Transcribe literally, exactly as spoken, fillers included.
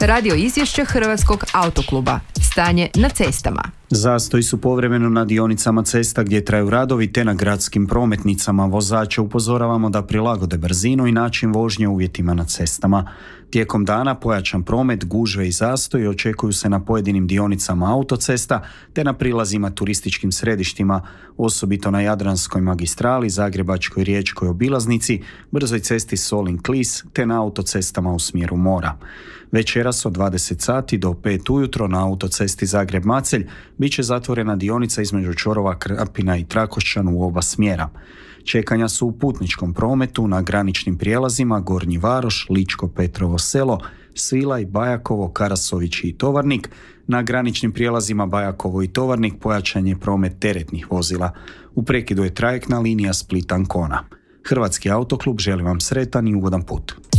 Radio izvješće Hrvatskog autokluba. Stanje na cestama. Zastoji su povremeno na dionicama cesta gdje traju radovi te na gradskim prometnicama. Vozače upozoravamo da prilagode brzinu i način vožnje uvjetima na cestama. Tijekom dana pojačan promet, gužve i zastoji očekuju se na pojedinim dionicama autocesta te na prilazima turističkim središtima, osobito na Jadranskoj magistrali, Zagrebačkoj riječkoj obilaznici, brzoj cesti Solin-Klis te na autocestama u smjeru mora. Večeras od dvadeset sati do pet ujutro na autocesti Zagreb-Macelj bit će zatvorena dionica između čvorova Krapina i Trakošćan u oba smjera. Čekanja su u putničkom prometu na graničnim prijelazima Gornji Varoš, Ličko Petrovo Selo, Svilaj, Bajakovo, Karasović i Tovarnik. Na graničnim prijelazima Bajakovo i Tovarnik pojačan je promet teretnih vozila. U prekidu je trajektna linija Split-Ancona. Hrvatski autoklub želi vam sretan i ugodan put.